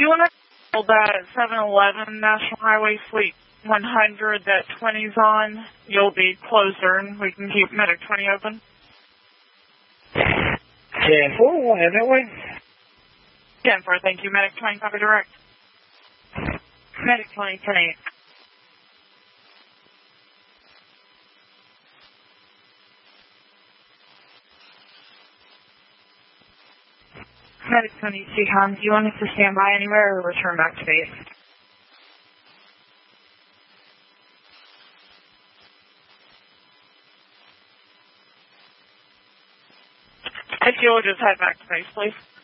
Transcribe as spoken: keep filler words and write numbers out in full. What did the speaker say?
you want to hold that seven eleven National Highway Suite one hundred that twenty's on? You'll be closer and we can keep Medic twenty open. ten four, we'll head that way. ten four, thank you. Medic twenty, copy direct. Medic twenty, ten eight. Medic twenty, C COM, do you want us to stand by anywhere or return back to base? If you'll just head back to base, please.